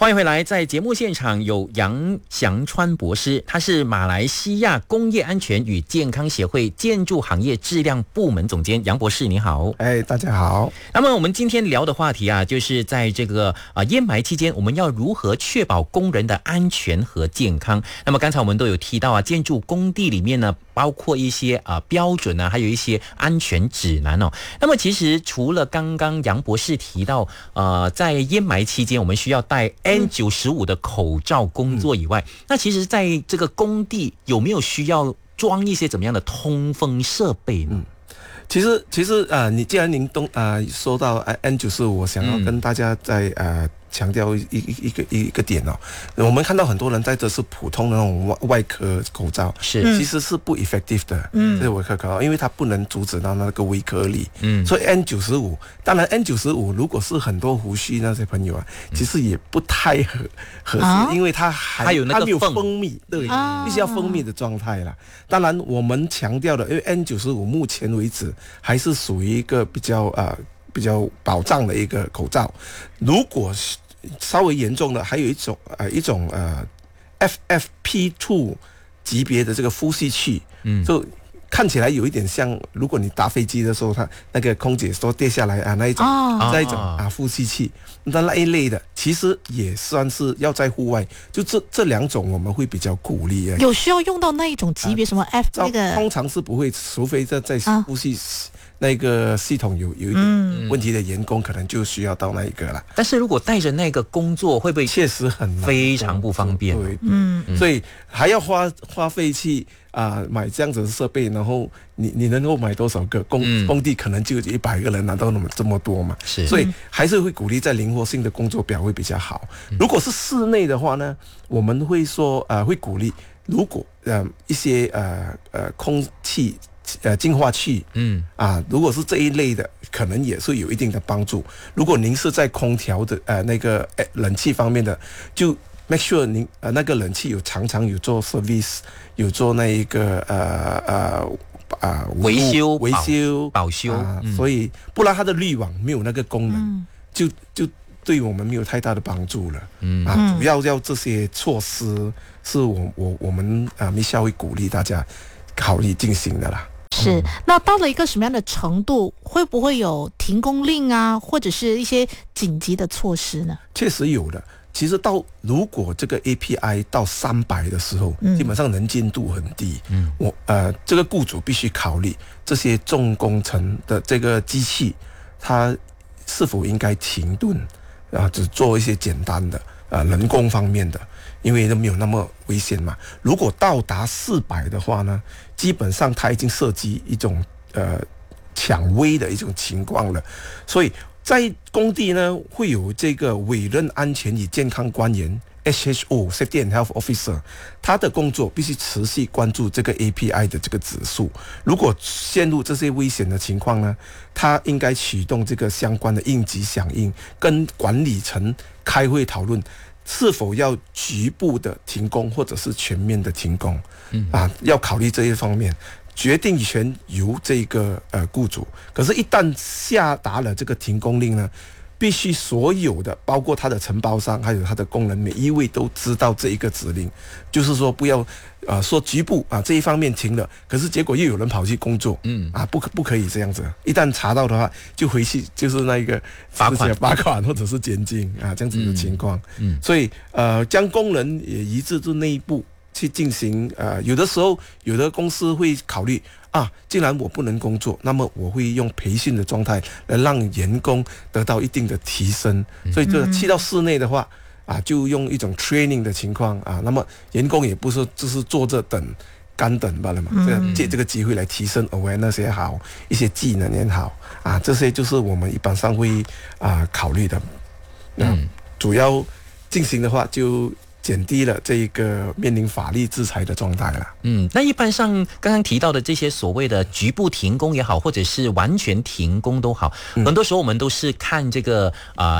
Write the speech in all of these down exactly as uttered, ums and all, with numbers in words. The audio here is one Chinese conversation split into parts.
欢迎回来，在节目现场有杨祥川博士，他是马来西亚工业安全与健康协会建筑行业质量部门总监。杨博士你好。 哎，大家好。 那么我们今天聊的话题啊，就是在这个啊烟霾期间，我们要如何确保工人的安全和健康。那么刚才我们都有提到啊，建筑工地里面呢，包括一些啊标准啊，还有一些安全指南哦。那么其实除了刚刚杨博士提到，呃，在烟霾期间我们需要戴 N 九十五 的口罩工作以外，嗯、那其实在这个工地有没有需要装一些怎么样的通风设备呢？嗯其实，其实啊、呃，你既然您都啊、呃、说到 N 九十五，我想要跟大家在呃强调一一一个一个点哦。我们看到很多人戴的是普通的那种外外科口罩， 是其实是不 effective 的，嗯，这是外科口罩，因为它不能阻止到那个微颗粒，嗯，所以 N 九十五，当然 N 九十五如果是很多胡须那些朋友啊，嗯、其实也不太合合适，啊、因为它还还有那个它没有封闭，对，啊、必须要封闭的状态啦。当然，我们强调的，因为 N 九十五 目前为止还是属于一个比较呃比较保障的一个口罩。如果稍微严重的，还有一种呃一种呃 F F P 二 级别的这个呼吸器，嗯，就看起来有一点像，如果你搭飞机的时候，它那个空姐说跌下来啊那一种，哦、那一种啊呼吸器，那那一类的，其实也算是要在户外，就这这两种我们会比较鼓励。 有需要用到那一种级别、啊、什么 F 那个？ 通常是不会，除非在在呼吸。啊那个系统有有一点问题的员工，可能就需要到那一个了。 但是如果带着那个工作，会不会确实很非常不方便？ 对，嗯，所以还要花花费去啊、呃、买这样子的设备，然后你你能够买多少个工、嗯、工地可能就一百个人拿到那么这么多嘛？ 是， 所以还是会鼓励在灵活性的工作表会比较好。嗯、如果是室内的话呢，我们会说呃会鼓励，如果呃一些呃呃空气。呃，净化器，嗯啊，如果是这一类的，可能也是有一定的帮助。如果您是在空调的呃那个呃冷气方面的，就 make sure 您呃那个冷气有常常有做 service， 有做那一个呃呃啊维修维修保修、 啊嗯，所以不然它的滤网没有那个功能，嗯、就就对我们没有太大的帮助了。嗯啊，主要要这些措施是我我我们啊 Michelle 会鼓励大家考虑进行的啦。 是，那到了一个什么样的程度，会不会有停工令啊，或者是一些紧急的措施呢？ 确实有的。其实到如果这个 A P I 到三百的时候，嗯、基本上能见度很低。嗯，我呃，这个雇主必须考虑这些重工程的这个机器，它是否应该停顿啊，只做一些简单的啊人工方面的。因为都没有那么危险嘛。如果到达四百的话呢，基本上它已经涉及一种呃抢危的一种情况了。所以在工地呢，会有这个委任安全与健康官员 H H O Safety and Health Officer， 他的工作必须持续关注这个 A P I 的这个指数。如果陷入这些危险的情况呢，他应该启动这个相关的应急响应，跟管理层开会讨论。是否要局部的停工，或者是全面的停工？嗯啊，要考虑这一方面，决定权由这个呃雇主。可是，一旦下达了这个停工令呢，必须所有的，包括他的承包商，还有他的工人，每一位都知道这一个指令，就是说不要呃说局部啊这一方面停了，可是结果又有人跑去工作，嗯啊不可不可以这样子，一旦查到的话，就回去就是那一个罚款罚款或者是监禁啊这样子的情况，嗯，嗯所以呃将工人也移至至内部去进行呃有的时候有的公司会考虑。啊，既然我不能工作，那么我会用培训的状态来让员工得到一定的提升。所以这去到室内的话，啊，就用一种 training 的情况啊，那么员工也不是就是坐着等干等罢了嘛，这借这个机会来提升 awareness 也好，一些技能也好啊，这些就是我们一般上会啊考虑的。嗯，主要进行的话就。减低了这个面临法律制裁的状态了。 嗯，那一般上刚刚提到的这些所谓的局部停工也好，或者是完全停工都好，嗯、很多时候我们都是看这个啊、呃、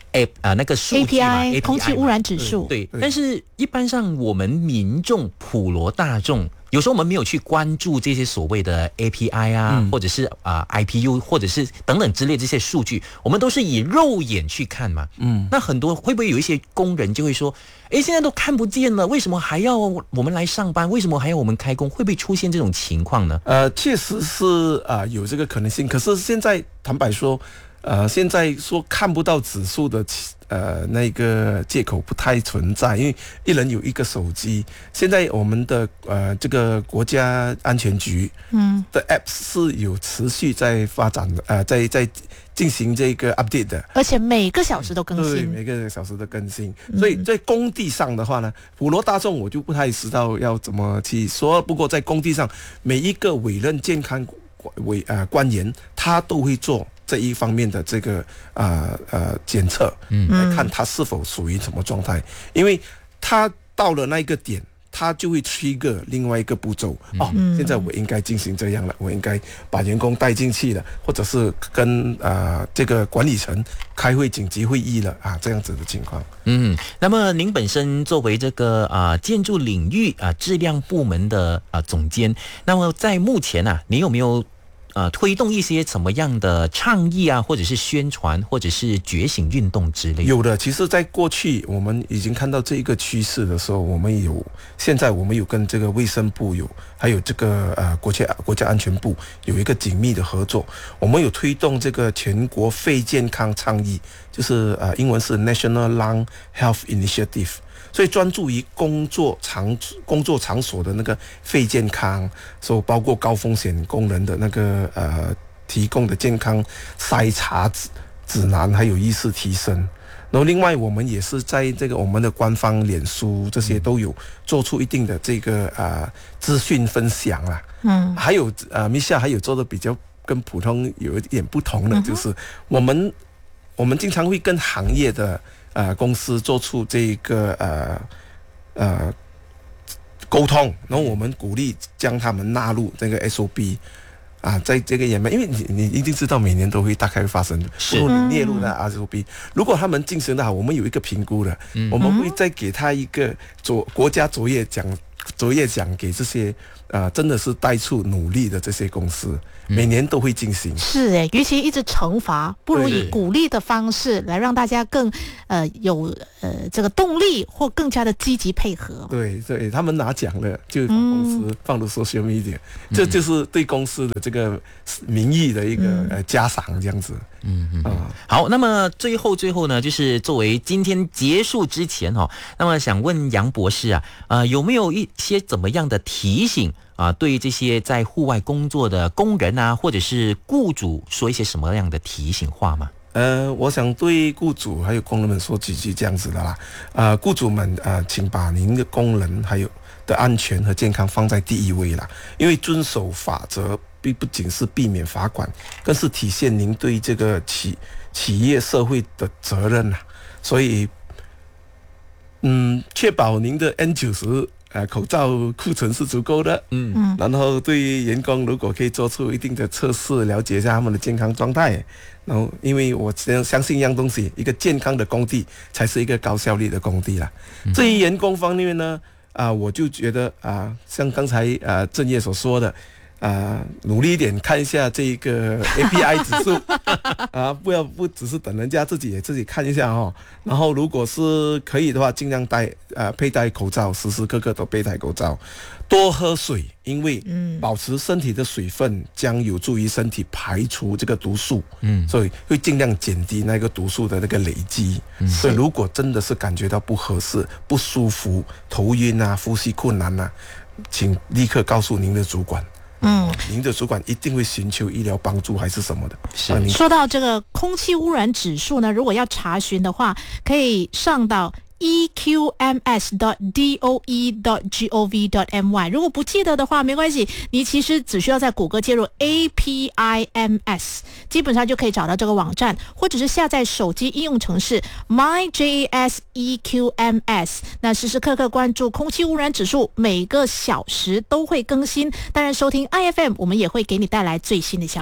A 啊、呃、那个数据嘛 A P I 空气污染指数， 对，对，但是一般上我们民众普罗大众。有时候我们没有去关注这些所谓的 A P I 啊，嗯、或者是啊、呃、I P U， 或者是等等之类这些数据，我们都是以肉眼去看嘛。嗯，那很多会不会有一些工人就会说，诶，现在都看不见了，为什么还要我们来上班？为什么还要我们开工？会不会出现这种情况呢？ 呃，确实是啊、呃，有这个可能性。可是现在坦白说，呃，现在说看不到指数的。呃，那个借口不太存在，因为一人有一个手机。现在我们的呃这个国家安全局嗯的 App 是有持续在发展的，呃，在在进行这个 update 的， 而且每个小时都更新， 对，每个小时都更新。所以在工地上的话呢，普罗大众我就不太知道要怎么去说。不过在工地上，每一个委任健康委呃官员，他都会做这一方面的这个呃呃检测，嗯，来看他是否属于什么状态，因为他到了那一个点，他就会 trigger 另外一个步骤，嗯、哦，现在我应该进行这样了，我应该把员工带进去了，或者是跟呃这个管理层开会紧急会议了啊，这样子的情况。 嗯，那么您本身作为这个啊、呃、建筑领域啊、呃、质量部门的啊、呃、总监，那么在目前啊，你有没有？呃，推动一些什么样的倡议啊，或者是宣传，或者是觉醒运动之类的？ 有的，其实在过去我们已经看到这一个趋势的时候，我们有现在我们有跟这个卫生部有，还有这个呃国家国家安全部有一个紧密的合作，我们有推动这个全国肺健康倡议，就是呃英文是 National Lung Health Initiative。所以专注于工作场工作场所的那个肺健康，所以包括高风险工人的那个呃提供的健康筛查指指南，还有意识提升。然后另外我们也是在这个我们的官方脸书这些都有做出一定的这个呃资讯分享啦。嗯，还有呃 Misha 还有做的比较跟普通有一点不同的，嗯、就是我们我们经常会跟行业的。呃，公司做出这个呃呃沟通，然后我们鼓励将他们纳入这个 S O P 啊，在这个也没，因为你你一定知道每年都会大概会发生， 是如果你列入了 S O P， 如果他们进行的好，我们有一个评估的，嗯、我们会再给他一个卓国家卓越奖卓越奖给这些呃真的是带出努力的这些公司。每年都会进行， 是诶，与其一直惩罚，不如以鼓励的方式来让大家更呃有呃这个动力，或更加的积极配合。 对对，他们拿奖了，就把公司放入 social media，嗯、这就是对公司的这个名誉的一个、嗯、呃嘉赏，这样子。 嗯嗯啊，好，那么最后最后呢，就是作为今天结束之前哈、哦，那么想问杨博士啊，呃，有没有一些怎么样的提醒？啊，对于这些在户外工作的工人啊，或者是雇主，说一些什么样的提醒话吗？ 呃，我想对雇主还有工人们说几句这样子的啦。呃，雇主们啊、呃，请把您的工人还有的安全和健康放在第一位啦。因为遵守法则，并不仅是避免罚款，更是体现您对这个企企业社会的责任啦。所以，嗯，确保您的 N 九十。呃，口罩库存是足够的，嗯，然后对于员工，如果可以做出一定的测试，了解一下他们的健康状态，然后，因为我相信一样东西，一个健康的工地才是一个高效率的工地啦。嗯、至于员工方面呢，啊、呃，我就觉得啊、呃，像刚才啊郑业所说的。啊、呃，努力一点看一下这个 A P I 指数啊，不要不只是等人家自己也自己看一下哦。然后如果是可以的话，尽量戴呃佩戴口罩，时时刻刻都佩戴口罩，多喝水，因为保持身体的水分将有助于身体排除这个毒素，嗯，所以会尽量减低那个毒素的那个累积。嗯、所以如果真的是感觉到不合适、不舒服、头晕啊、呼吸困难啊，请立刻告诉您的主管。嗯，您的主管一定会寻求医疗帮助还是什么的。 是。说到这个空气污染指数呢，如果要查询的话，可以上到E Q M S dot D O E dot gov dot my。 如果不记得的话没关系，你其实只需要在谷歌接入 A P I M S， 基本上就可以找到这个网站，或者是下载手机应用程式 My J S E Q M S， 那时时刻刻关注空气污染指数，每个小时都会更新。当然收听 I F M 我们也会给你带来最新的消息。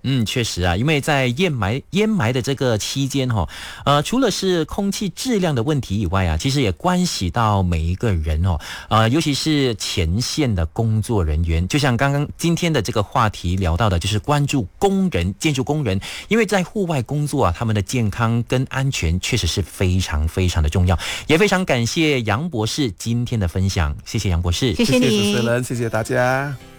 嗯，确实啊，因为在掩埋掩埋的这个期间哈、哦，呃，除了是空气质量的问题以外啊，其实也关系到每一个人哦，呃，尤其是前线的工作人员，就像刚刚今天的这个话题聊到的，就是关注工人、建筑工人，因为在户外工作啊，他们的健康跟安全确实是非常非常的重要，也非常感谢杨博士今天的分享，谢谢杨博士， 谢谢你， 谢谢主持人，谢谢大家。